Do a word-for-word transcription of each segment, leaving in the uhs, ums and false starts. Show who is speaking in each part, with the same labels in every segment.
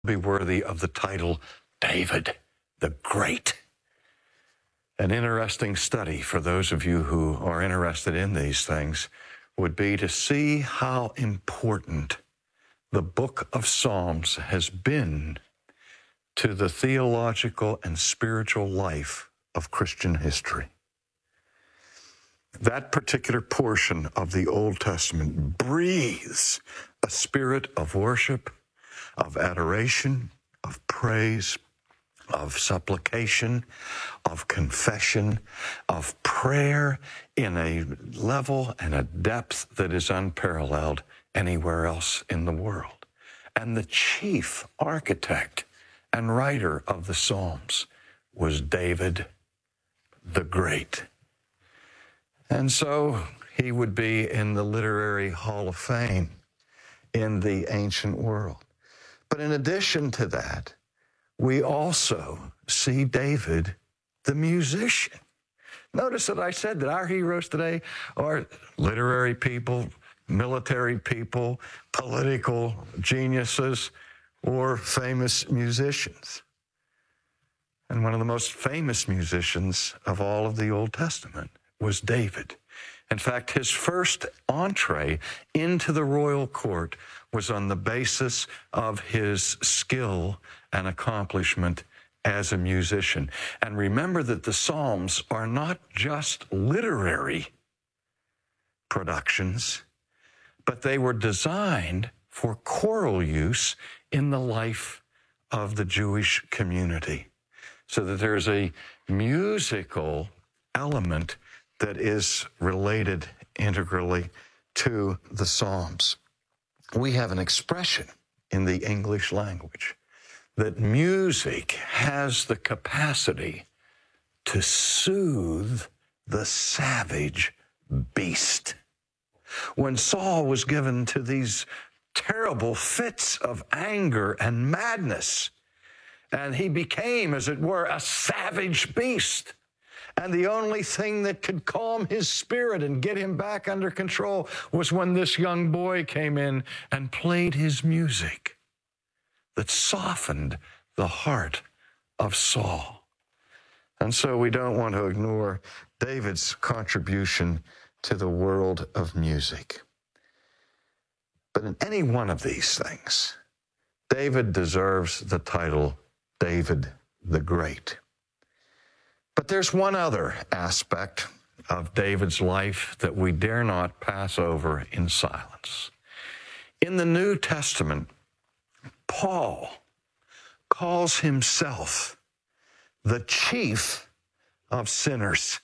Speaker 1: be worthy of the title David the Great. An interesting study for those of you who are interested in these things would be to see how important the book of Psalms has been to the theological and spiritual life of Christian history. That particular portion of the Old Testament breathes a spirit of worship, of adoration, of praise, of supplication, of confession, of prayer in a level and a depth that is unparalleled anywhere else in the world. And the chief architect and writer of the Psalms was David the Great. And so he would be in the literary Hall of Fame in the ancient world. But in addition to that, we also see David the musician. Notice that I said that our heroes today are literary people, military people, political geniuses, or famous musicians. And one of the most famous musicians of all of the Old Testament was David. In fact, his first entree into the royal court was on the basis of his skill and accomplishment as a musician. And remember that the Psalms are not just literary productions, but they were designed for choral use in the life of the Jewish community, so that there's a musical element that is related integrally to the Psalms. We have an expression in the English language that music has the capacity to soothe the savage beast. When Saul was given to these terrible fits of anger and madness, and he became, as it were, a savage beast, and the only thing that could calm his spirit and get him back under control was when this young boy came in and played his music that softened the heart of Saul. And so we don't want to ignore David's contribution to the world of music. But in any one of these things, David deserves the title David the Great. But there's one other aspect of David's life that we dare not pass over in silence. In the New Testament, Paul calls himself the chief of sinners.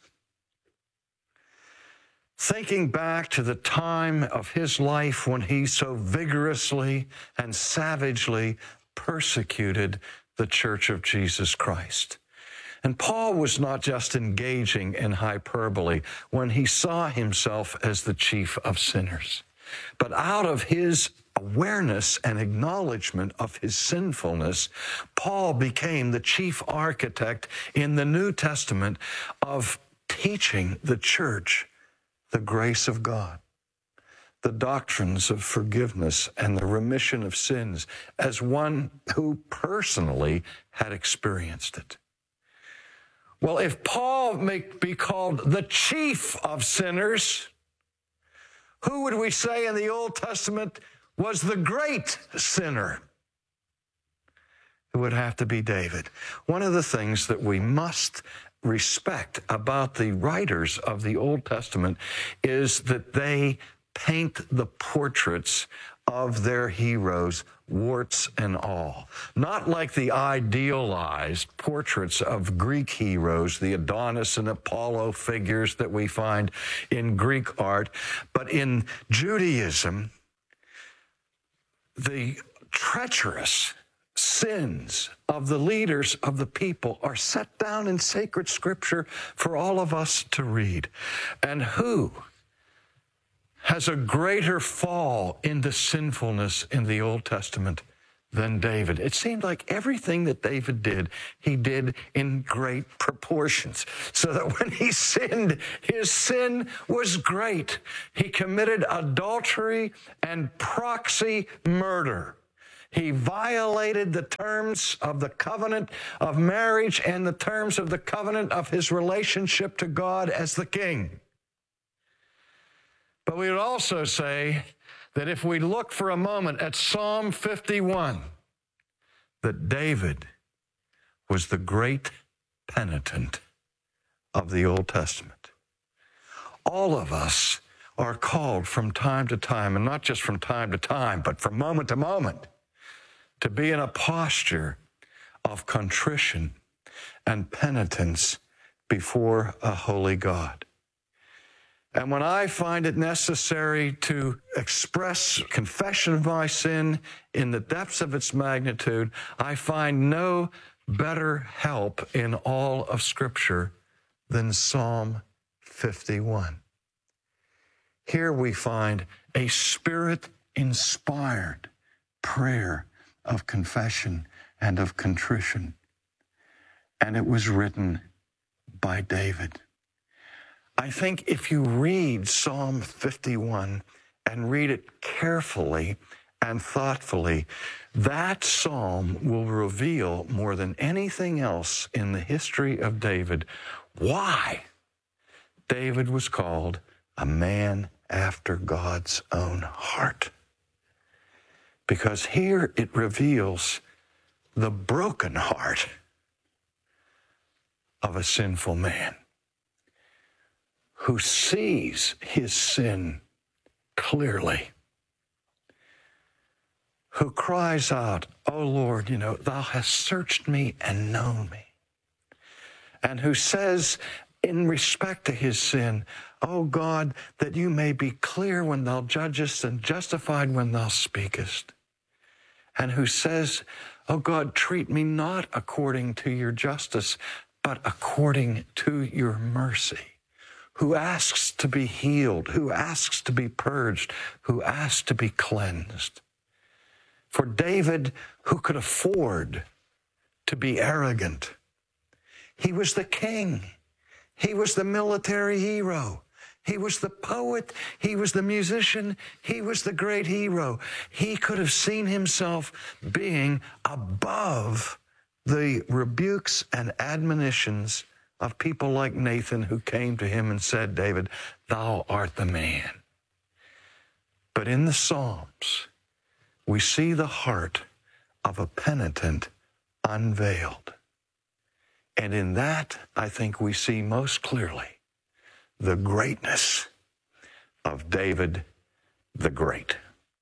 Speaker 1: Thinking back to the time of his life when he so vigorously and savagely persecuted the Church of Jesus Christ. And Paul was not just engaging in hyperbole when he saw himself as the chief of sinners, but out of his awareness and acknowledgement of his sinfulness, Paul became the chief architect in the New Testament of teaching the church the grace of God, the doctrines of forgiveness and the remission of sins, as one who personally had experienced it. Well, if Paul may be called the chief of sinners, who would we say in the Old Testament was the great sinner? It would have to be David. One of the things that we must respect about the writers of the Old Testament is that they paint the portraits of their heroes, warts and all. Not like the idealized portraits of Greek heroes, the Adonis and Apollo figures that we find in Greek art, but in Judaism, the treacherous sins of the leaders of the people are set down in sacred scripture for all of us to read. And who has a greater fall into sinfulness in the Old Testament than David? It seemed like everything that David did, he did in great proportions, so that when he sinned, his sin was great. He committed adultery and proxy murder. He violated the terms of the covenant of marriage and the terms of the covenant of his relationship to God as the king. But we would also say that if we look for a moment at Psalm fifty-one, that David was the great penitent of the Old Testament. All of us are called from time to time, and not just from time to time, but from moment to moment, to be in a posture of contrition and penitence before a holy God. And when I find it necessary to express confession of my sin in the depths of its magnitude, I find no better help in all of Scripture than Psalm fifty-one. Here we find a Spirit-inspired prayer of confession and of contrition. And it was written by David. I think if you read Psalm fifty-one and read it carefully and thoughtfully, that psalm will reveal more than anything else in the history of David why David was called a man after God's own heart. Because here it reveals the broken heart of a sinful man who sees his sin clearly, who cries out, "Oh Lord, you know, thou hast searched me and known me," and who says in respect to his sin, "O God, that you may be clear when thou judgest and justified when thou speakest," and who says, "O God, treat me not according to your justice, but according to your mercy," who asks to be healed, who asks to be purged, who asks to be cleansed. For David, who could afford to be arrogant, he was the king. He was the military hero. He was the poet. He was the musician. He was the great hero. He could have seen himself being above the rebukes and admonitions of people like Nathan, who came to him and said, "David, thou art the man." But in the Psalms, we see the heart of a penitent unveiled. And in that, I think we see most clearly the greatness of David the Great.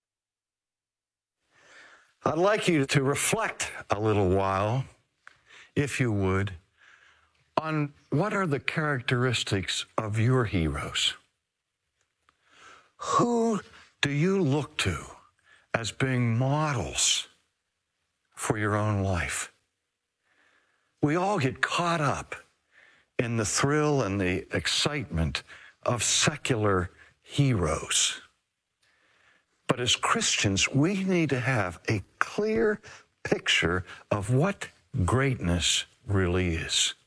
Speaker 1: I'd like you to reflect a little while, if you would, on what are the characteristics of your heroes. Who do you look to as being models for your own life? We all get caught up in the thrill and the excitement of secular heroes. But as Christians, we need to have a clear picture of what greatness really is.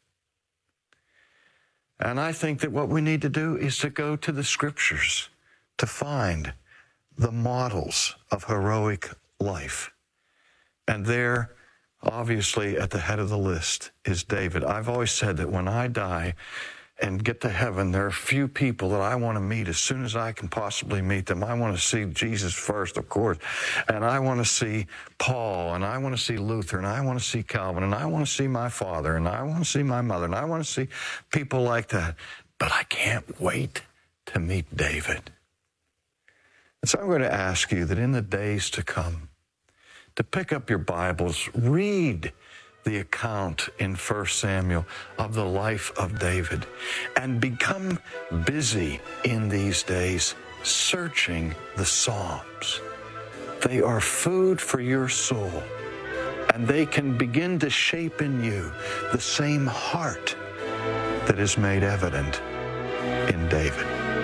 Speaker 1: And I think that what we need to do is to go to the Scriptures to find the models of heroic life. And there, obviously, at the head of the list is David. I've always said that when I die and get to heaven, there are few people that I want to meet as soon as I can possibly meet them. I want to see Jesus first, of course, and I want to see Paul, and I want to see Luther, and I want to see Calvin, and I want to see my father, and I want to see my mother, and I want to see people like that. But I can't wait to meet David. And so I'm going to ask you that in the days to come, to pick up your Bibles, read the account in First Samuel of the life of David, and become busy in these days searching the Psalms. They are food for your soul, and they can begin to shape in you the same heart that is made evident in David.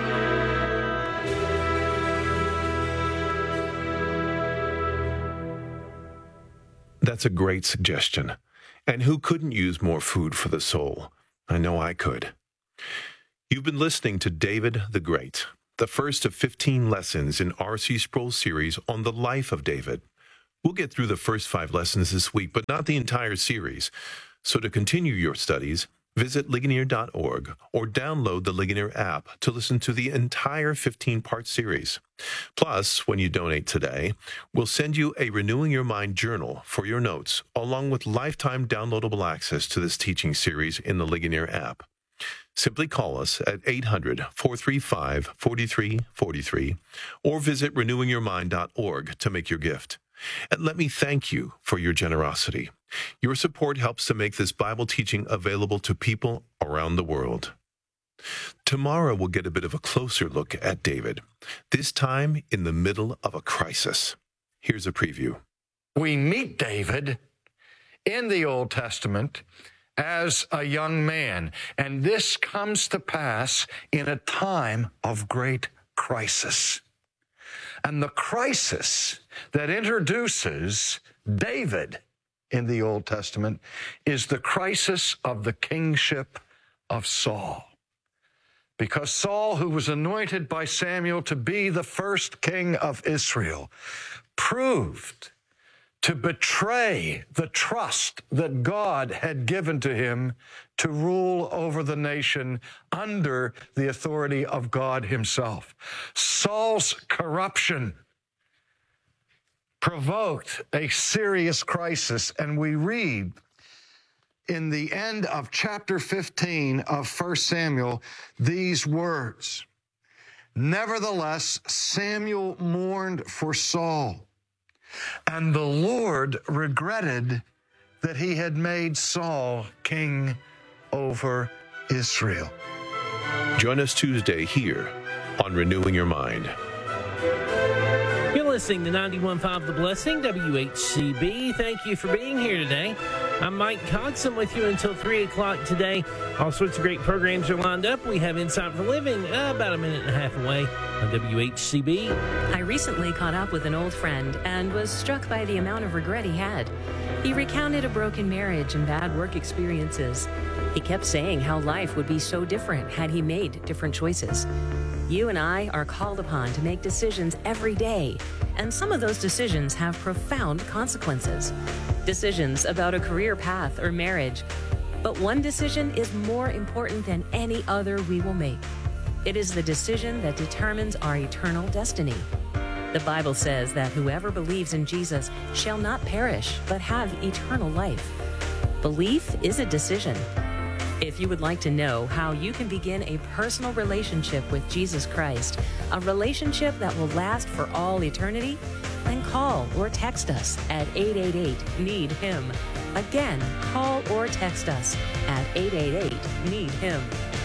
Speaker 2: That's a great suggestion. And who couldn't use more food for the soul? I know I could. You've been listening to David the Great, the first of fifteen lessons in R C Sproul's series on the life of David. We'll get through the first five lessons this week, but not the entire series. So to continue your studies, visit Ligonier dot org or download the Ligonier app to listen to the entire fifteen-part series. Plus, when you donate today, we'll send you a Renewing Your Mind journal for your notes, along with lifetime downloadable access to this teaching series in the Ligonier app. Simply call us at eight hundred, four three five, four three four three or visit renewing your mind dot org to make your gift. And let me thank you for your generosity. Your support helps to make this Bible teaching available to people around the world. Tomorrow we'll get a bit of a closer look at David, this time in the middle of a crisis. Here's a preview.
Speaker 1: We meet David in the Old Testament as a young man, and this comes to pass in a time of great crisis. And the crisis that introduces David in the Old Testament is the crisis of the kingship of Saul. Because Saul, who was anointed by Samuel to be the first king of Israel, proved to betray the trust that God had given to him to rule over the nation under the authority of God himself. Saul's corruption provoked a serious crisis, and we read in the end of chapter fifteen of First Samuel these words, "Nevertheless, Samuel mourned for Saul, and the Lord regretted that he had made Saul king over Israel."
Speaker 2: Join us Tuesday here on Renewing Your Mind.
Speaker 3: You're listening to ninety-one point five The Blessing, W H C B. Thank you for being here today. I'm Mike Cox. I'm with you until three o'clock today. All sorts of great programs are lined up. We have Insight for Living uh, about a minute and a half away on W H C B.
Speaker 4: I recently caught up with an old friend and was struck by the amount of regret he had. He recounted a broken marriage and bad work experiences. He kept saying how life would be so different had he made different choices. You and I are called upon to make decisions every day, and some of those decisions have profound consequences. Decisions about a career path or marriage. But one decision is more important than any other we will make. It is the decision that determines our eternal destiny. The Bible says that whoever believes in Jesus shall not perish, but have eternal life. Belief is a decision. If you would like to know how you can begin a personal relationship with Jesus Christ, a relationship that will last for all eternity, then call or text us at eight eight eight, need him. Again, call or text us at eight eight eight, need him.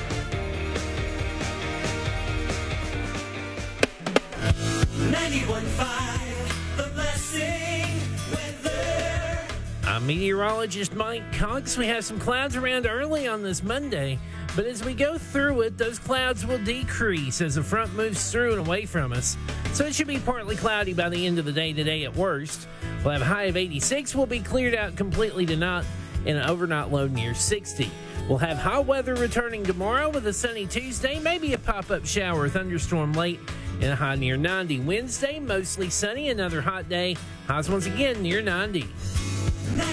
Speaker 5: ninety-one point five The Blessing weather.
Speaker 3: I'm meteorologist Mike Cox. We have some clouds around early on this Monday, but as we go through it, those clouds will decrease as the front moves through and away from us. So it should be partly cloudy by the end of the day today at worst. We'll have a high of eighty-six. We'll be cleared out completely tonight and an overnight low near sixty. We'll have hot weather returning tomorrow with a sunny Tuesday, maybe a pop-up shower or thunderstorm late, and a high near ninety. Wednesday, mostly sunny, another hot day. Highs once again near ninety.